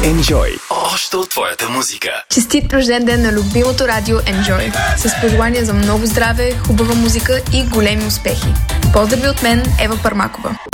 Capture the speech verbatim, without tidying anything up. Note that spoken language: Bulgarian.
Enjoy. Още от твоята музика. Честит рожден ден на любимото радио Enjoy. С пожелания за много здраве, хубава музика и големи успехи. Поздрави от мен, Ева Пармакова.